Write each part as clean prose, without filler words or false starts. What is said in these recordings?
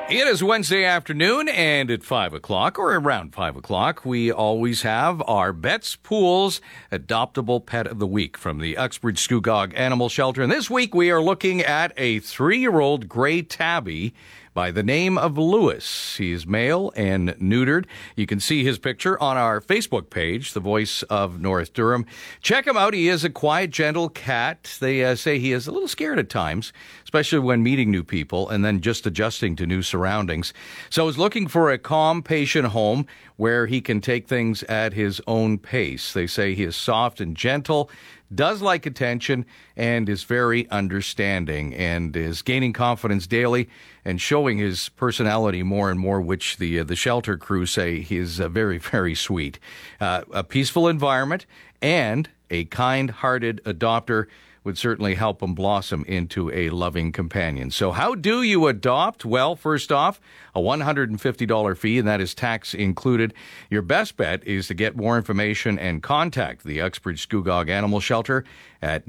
It is Wednesday afternoon, and at 5 o'clock, or around 5 o'clock, we always have our Betts Pools Adoptable Pet of the Week from the Uxbridge Scugog Animal Shelter. And this week, we are looking at a 3-year-old gray tabby by the name of Lewis. He is male and neutered. You can see his picture on our Facebook page, The Voice of North Durham. Check him out. He is a quiet, gentle cat. They say he is a little scared at times, especially when meeting new people and then just adjusting to new surroundings. So he's looking for a calm, patient home where he can take things at his own pace. They say he is soft and gentle, does like attention, and is very understanding, and is gaining confidence daily and showing his personality more and more, which the shelter crew say he is very, very sweet. A peaceful environment and a kind-hearted adopter would certainly help him blossom into a loving companion. So how do you adopt? Well, first off, a $150 fee, and that is tax included. Your best bet is to get more information and contact the Uxbridge Scugog Animal Shelter at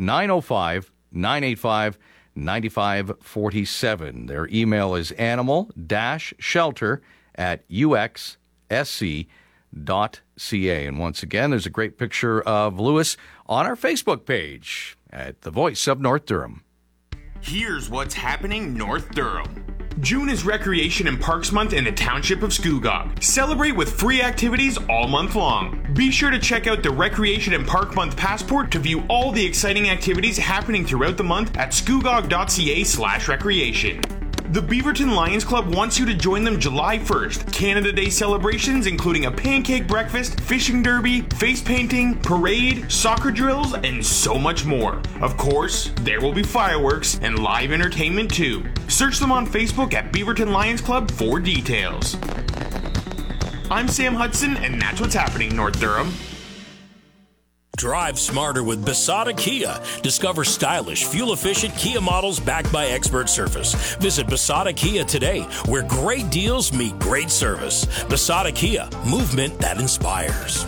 905-985-9547. Their email is animal-shelter@uxsc.ca. And once again, there's a great picture of Lewis on our Facebook page at The Voice of North Durham. Here's what's happening North Durham. June is Recreation and Parks Month in the Township of Scugog. Celebrate with free activities all month long. Be sure to check out the Recreation and Park Month Passport to view all the exciting activities happening throughout the month at scugog.ca/recreation. The Beaverton Lions Club wants you to join them July 1st. Canada Day celebrations including a pancake breakfast, fishing derby, face painting, parade, soccer drills, and so much more. Of course, there will be fireworks and live entertainment too. Search them on Facebook at Beaverton Lions Club for details. I'm Sam Hudson, and that's what's happening North Durham. Drive smarter with Basada Kia. Discover stylish, fuel-efficient Kia models backed by expert service. Visit Basada Kia today, where great deals meet great service. Basada Kia, movement that inspires.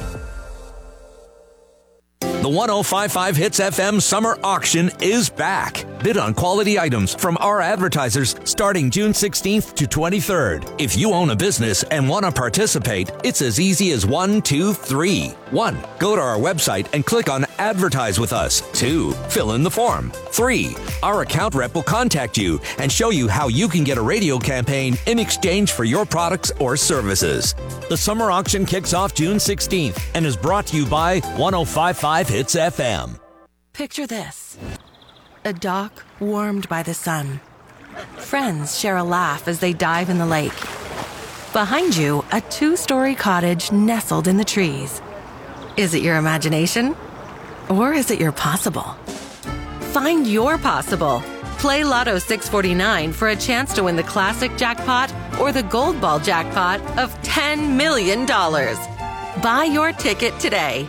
The 105.5 Hits FM Summer Auction is back. Bid on quality items from our advertisers starting June 16th to 23rd. If you own a business and want to participate, it's as easy as 1, 2, 3. 1. Go to our website and click on Advertise with Us. 2. Fill in the form. 3. Our account rep will contact you and show you how you can get a radio campaign in exchange for your products or services. The summer auction kicks off June 16th and is brought to you by 105.5 Hits FM. Picture this. A dock warmed by the sun. Friends share a laugh as they dive in the lake. Behind you, a 2-story cottage nestled in the trees. Is it your imagination? Or is it your possible? Find your possible. Play Lotto 649 for a chance to win the classic jackpot or the gold ball jackpot of $10 million. Buy your ticket today.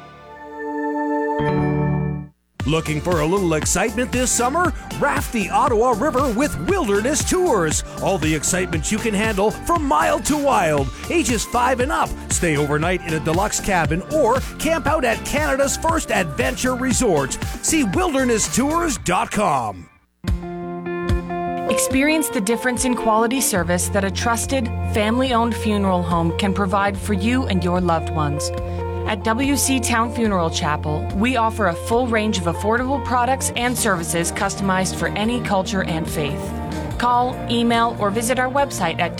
Looking for a little excitement this summer? Raft the Ottawa River with Wilderness Tours. All the excitement you can handle from mild to wild. Ages 5 and up. Stay overnight in a deluxe cabin or camp out at Canada's first adventure resort. See wildernesstours.com. Experience the difference in quality service that a trusted, family-owned funeral home can provide for you and your loved ones. At WC Town Funeral Chapel, we offer a full range of affordable products and services customized for any culture and faith. Call, email, or visit our website at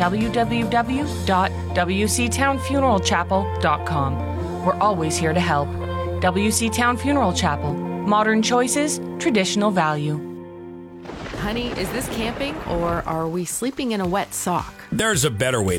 www.wctownfuneralchapel.com. We're always here to help. WC Town Funeral Chapel. Modern choices, traditional value. Honey, is this camping or are we sleeping in a wet sock? There's a better way